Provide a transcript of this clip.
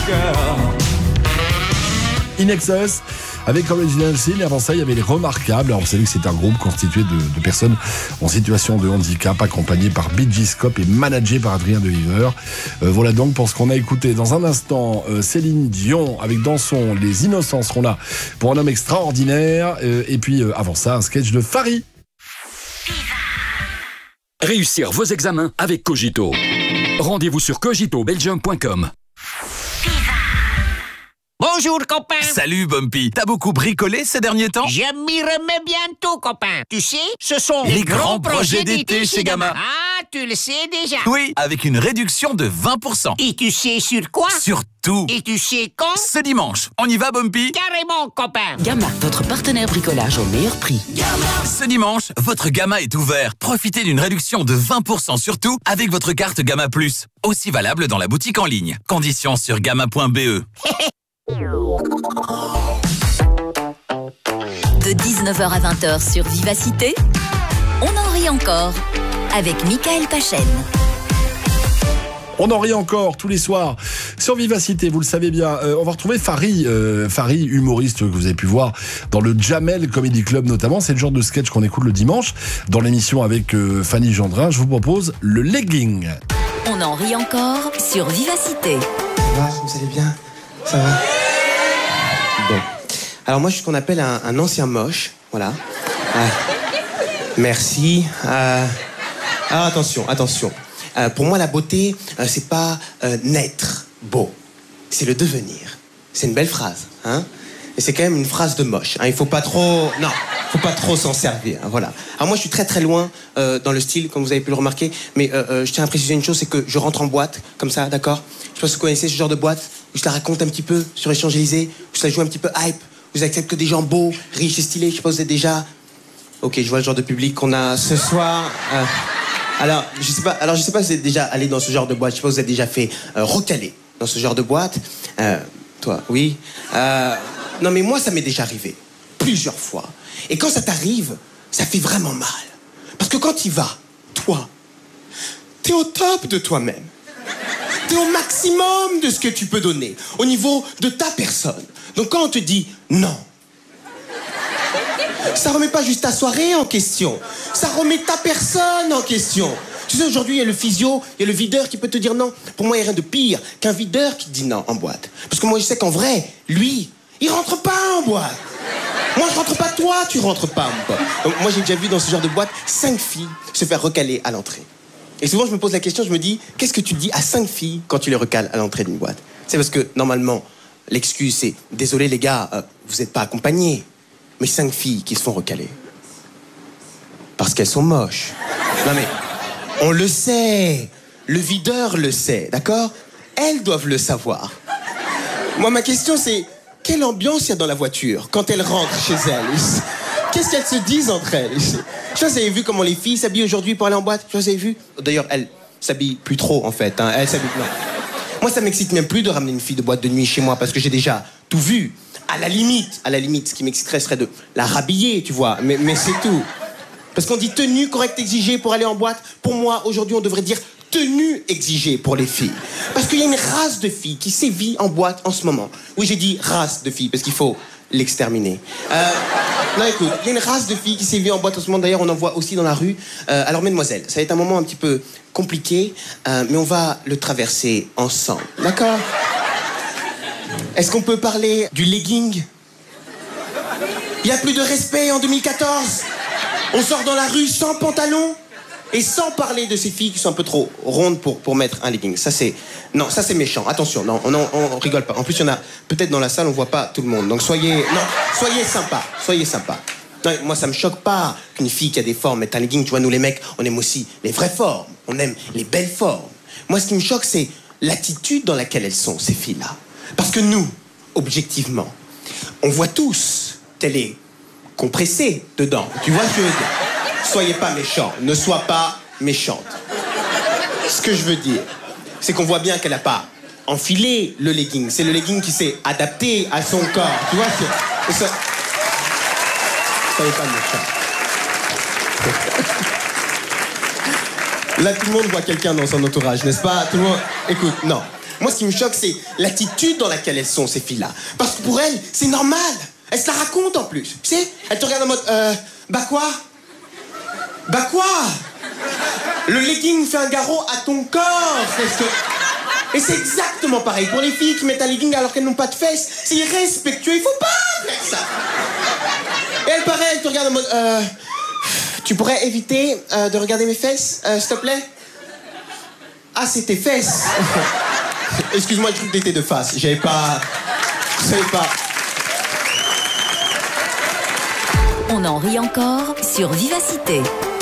In Excess avec Original Sin, et avant ça il y avait les Remarquables. Alors vous savez que c'est un groupe constitué de personnes en situation de handicap, accompagné par BG Scope et managé par Adrien de Hiver. Voilà donc pour ce qu'on a écouté. Dans un instant, Céline Dion avec Dansons, les Innocents seront là pour un homme extraordinaire, et puis avant ça un sketch de Farid. Réussir vos examens avec Cogito. Rendez-vous sur cogitobelgium.com. Bonjour, copain. Salut, Bumpy. T'as beaucoup bricolé ces derniers temps? Je m'y remets bientôt, copain. Tu sais, ce sont les grands projets d'été chez Gamma. Ah, tu le sais déjà. Oui, avec une réduction de 20%. Et tu sais sur quoi? Sur tout. Et tu sais quand? Ce dimanche. On y va, Bumpy? Carrément, copain. Gamma, votre partenaire bricolage au meilleur prix. Gamma. Ce dimanche, votre Gamma est ouvert. Profitez d'une réduction de 20% sur tout avec votre carte Gamma Plus. Aussi valable dans la boutique en ligne. Conditions sur gamma.be. De 19h à 20h sur Vivacité, on en rit encore avec Michael Pachène. On en rit encore tous les soirs sur Vivacité, vous le savez bien. On va retrouver Farid, humoriste que vous avez pu voir dans le Jamel Comedy Club notamment. C'est le genre de sketch qu'on écoute le dimanche dans l'émission avec Fanny Gendrin. Je vous propose le legging. On en rit encore sur Vivacité. Ça va, vous allez bien? Ça va? Bon. Alors moi, je suis ce qu'on appelle un ancien moche. Voilà. Merci. Alors attention. Pour moi, la beauté, c'est pas naître beau. C'est le devenir. C'est une belle phrase, hein? Et c'est quand même une phrase de moche. Hein. Il faut pas trop... Non, faut pas trop s'en servir. Hein, voilà. Alors moi, je suis très très loin dans le style, comme vous avez pu le remarquer. Mais je tiens à préciser une chose, c'est que je rentre en boîte, comme ça, d'accord? Je sais pas si vous connaissez ce genre de boîte, où je la raconte un petit peu sur les Champs-Élysées, où je la joue un petit peu hype, où j'accepte que des gens beaux, riches et stylés. Je sais pas si vous êtes déjà... Ok, je vois le genre de public qu'on a ce soir. Alors, je sais pas si vous êtes déjà allé dans ce genre de boîte. Je sais pas si vous êtes déjà fait recaler dans ce genre de boîte. Toi, oui. Non, mais moi, ça m'est déjà arrivé. Plusieurs fois. Et quand ça t'arrive, ça fait vraiment mal. Parce que quand tu vas, toi, t'es au top de toi-même. T'es au maximum de ce que tu peux donner. Au niveau de ta personne. Donc quand on te dit non, ça remet pas juste ta soirée en question. Ça remet ta personne en question. Tu sais, aujourd'hui, il y a le physio, il y a le videur qui peut te dire non. Pour moi, il n'y a rien de pire qu'un videur qui dit non en boîte. Parce que moi, je sais qu'en vrai, lui, il rentre pas en boîte. Moi, je rentre pas, toi, tu rentres pas en boîte. Donc, moi, j'ai déjà vu dans ce genre de boîte 5 filles se faire recaler à l'entrée. Et souvent, je me pose la question, je me dis, qu'est-ce que tu dis à 5 filles quand tu les recales à l'entrée d'une boîte? C'est parce que, normalement, l'excuse, c'est « Désolé, les gars, vous n'êtes pas accompagnés. » Mais 5 filles qui se font recaler. Parce qu'elles sont moches. Non mais, on le sait. Le videur le sait, d'accord? Elles doivent le savoir. Moi, ma question, c'est... Quelle ambiance il y a dans la voiture quand elles rentrent chez elles? Qu'est-ce qu'elles se disent entre elles? Je sais pas, vous avez vu comment les filles s'habillent aujourd'hui pour aller en boîte? Vous avez vu? D'ailleurs, elles s'habillent plus trop, en fait. Hein. Elles s'habillent... Non. Moi, ça m'excite même plus de ramener une fille de boîte de nuit chez moi parce que j'ai déjà tout vu. À la limite, ce qui m'exciterait serait de la rhabiller, tu vois. Mais c'est tout. Parce qu'on dit tenue correcte exigée pour aller en boîte. Pour moi, aujourd'hui, on devrait dire tenue exigée pour les filles. Parce qu'il y a une race de filles qui sévit en boîte en ce moment. Oui, j'ai dit race de filles, parce qu'il faut l'exterminer. Non, écoute, il y a une race de filles qui sévit en boîte en ce moment. D'ailleurs, on en voit aussi dans la rue. Alors, mesdemoiselles, ça va être un moment un petit peu compliqué, mais on va le traverser ensemble. D'accord? Est-ce qu'on peut parler du legging? Il n'y a plus de respect en 2014. On sort dans la rue sans pantalon et sans parler de ces filles qui sont un peu trop rondes pour mettre un legging. Ça, c'est méchant. Attention, non, on rigole pas. En plus, il y en a peut-être dans la salle, on voit pas tout le monde. Donc soyez sympa. Non, moi, ça me choque pas qu'une fille qui a des formes mette un legging. Tu vois, nous, les mecs, on aime aussi les vraies formes. On aime les belles formes. Moi, ce qui me choque, c'est l'attitude dans laquelle elles sont, ces filles-là. Parce que nous, objectivement, on voit tous qu'elle est compressée dedans. Tu vois ce que je veux dire? Soyez pas méchants. Ne sois pas méchante. Ce que je veux dire, c'est qu'on voit bien qu'elle n'a pas enfilé le legging. C'est le legging qui s'est adapté à son corps. Tu vois ce que... Soyez pas méchants. Là, tout le monde voit quelqu'un dans son entourage, n'est-ce pas? Tout le monde... Écoute, non. Moi, ce qui me choque, c'est l'attitude dans laquelle elles sont, ces filles-là. Parce que pour elles, c'est normal. Elles se la racontent en plus. Tu sais, elles te regardent en mode, bah quoi? Bah quoi? Le legging fait un garrot à ton corps. Et c'est exactement pareil pour les filles qui mettent un legging alors qu'elles n'ont pas de fesses. C'est irrespectueux, il faut pas faire ça. Et elles, pareil, elles te regardent en mode, tu pourrais éviter de regarder mes fesses, s'il te plaît? Ah, c'est tes fesses. Excuse-moi, je crois que t'étais de face. Je savais pas. On en rit encore sur Vivacité.